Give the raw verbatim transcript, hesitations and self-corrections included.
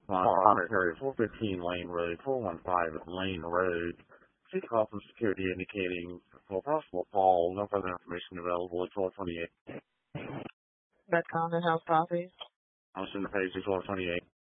Connor Terry, four fifteen Lane Road, four one five Lane Road. Seek a call from security indicating for possible fall. No further information available at twelve twenty-eight. That common house coffee. I'm sending the page to twelve twenty-eight.